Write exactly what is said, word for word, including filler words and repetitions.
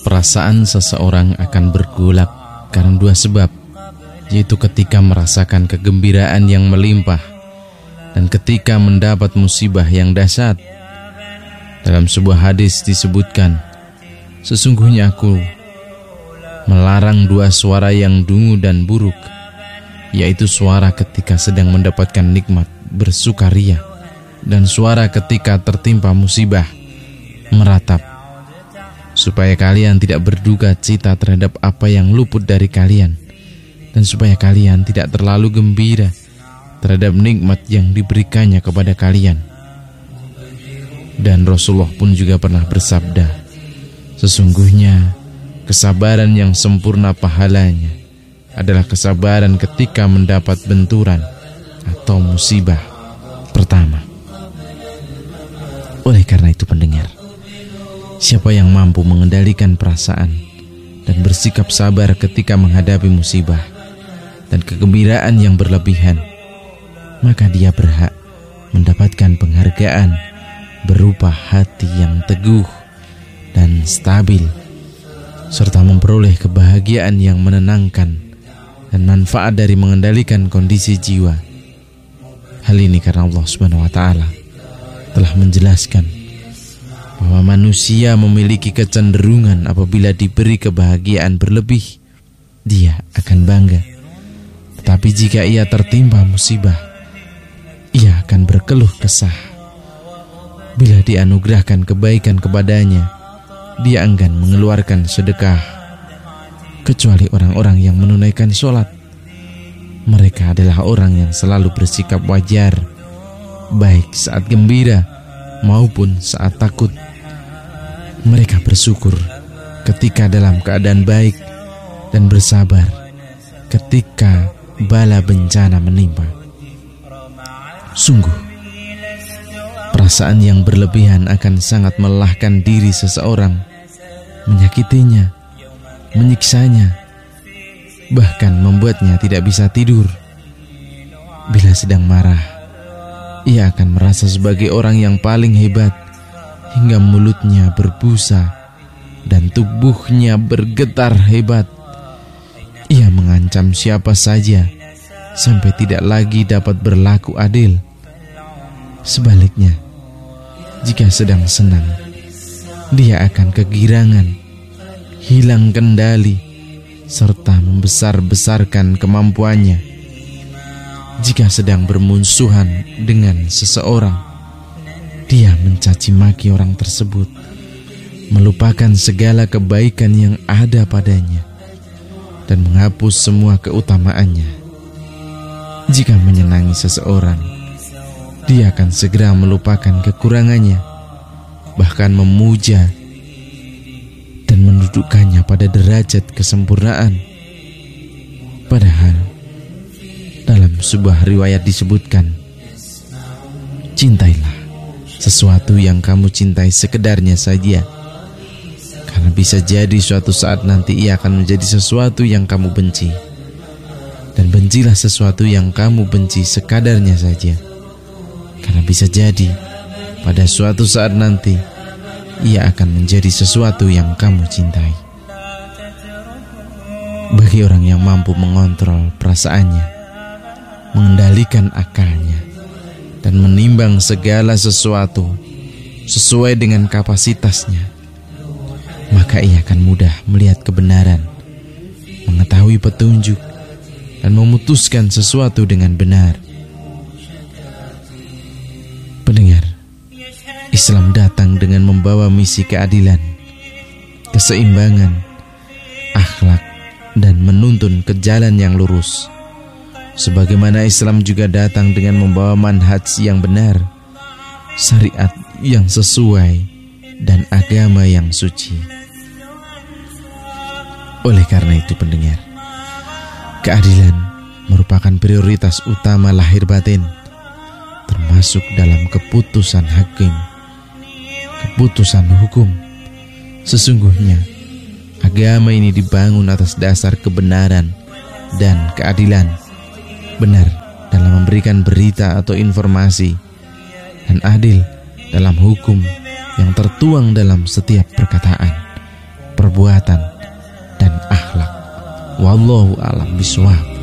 Perasaan seseorang akan bergolak karena dua sebab, yaitu ketika merasakan kegembiraan yang melimpah dan ketika mendapat musibah yang dahsyat. Dalam sebuah hadis disebutkan, sesungguhnya aku melarang dua suara yang dungu dan buruk, yaitu suara ketika sedang mendapatkan nikmat bersukaria dan suara ketika tertimpa musibah meratap, supaya kalian tidak berduka cita terhadap apa yang luput dari kalian, dan supaya kalian tidak terlalu gembira terhadap nikmat yang diberikannya kepada kalian. Dan Rasulullah pun juga pernah bersabda, sesungguhnya kesabaran yang sempurna pahalanya adalah kesabaran ketika mendapat benturan atau musibah pertama. Oleh karena itu pendengar, siapa yang mampu mengendalikan perasaan dan bersikap sabar ketika menghadapi musibah dan kegembiraan yang berlebihan, maka dia berhak mendapatkan penghargaan berupa hati yang teguh dan stabil, serta memperoleh kebahagiaan yang menenangkan dan manfaat dari mengendalikan kondisi jiwa. Hal ini karena Allah Subhanahu wa Ta'ala telah menjelaskan bahwa manusia memiliki kecenderungan apabila diberi kebahagiaan berlebih, dia akan bangga. Tetapi jika ia tertimpa musibah, ia akan berkeluh kesah. Bila dianugerahkan kebaikan kepadanya, dia enggan mengeluarkan sedekah. Kecuali orang-orang yang menunaikan sholat, mereka adalah orang yang selalu bersikap wajar, baik saat gembira maupun saat takut. Mereka bersyukur ketika dalam keadaan baik dan bersabar ketika bala bencana menimpa. Sungguh, perasaan yang berlebihan akan sangat melelahkan diri seseorang, menyakitinya, menyiksanya, bahkan membuatnya tidak bisa tidur. Bila sedang marah, ia akan merasa sebagai orang yang paling hebat, hingga mulutnya berbusa dan tubuhnya bergetar hebat. Ia mengancam siapa saja sampai tidak lagi dapat berlaku adil. Sebaliknya, jika sedang senang, dia akan kegirangan, hilang kendali, serta membesar-besarkan kemampuannya. Jika sedang bermusuhan dengan seseorang, dia mencaci maki orang tersebut, melupakan segala kebaikan yang ada padanya, dan menghapus semua keutamaannya. Jika menyenangi seseorang, dia akan segera melupakan kekurangannya, bahkan memuja dan mendudukkannya pada derajat kesempurnaan. Padahal dalam sebuah riwayat disebutkan, cintailah sesuatu yang kamu cintai sekedarnya saja, karena bisa jadi suatu saat nanti ia akan menjadi sesuatu yang kamu benci. Dan bencilah sesuatu yang kamu benci sekadarnya saja, karena bisa jadi pada suatu saat nanti ia akan menjadi sesuatu yang kamu cintai. Bagi orang yang mampu mengontrol perasaannya, mengendalikan akalnya, dan menimbang segala sesuatu sesuai dengan kapasitasnya, maka ia akan mudah melihat kebenaran, mengetahui petunjuk, dan memutuskan sesuatu dengan benar. Pendengar, Islam datang dengan membawa misi keadilan, keseimbangan, akhlak, dan menuntun ke jalan yang lurus. Sebagaimana Islam juga datang dengan membawa manhaj yang benar, syariat yang sesuai, dan agama yang suci. Oleh karena itu pendengar, keadilan merupakan prioritas utama lahir batin, termasuk dalam keputusan hakim, keputusan hukum. Sesungguhnya agama ini dibangun atas dasar kebenaran dan keadilan, benar dalam memberikan berita atau informasi, dan adil dalam hukum yang tertuang dalam setiap perkataan, perbuatan, perbuatan dan akhlak. Wallahu a'lam bishawab.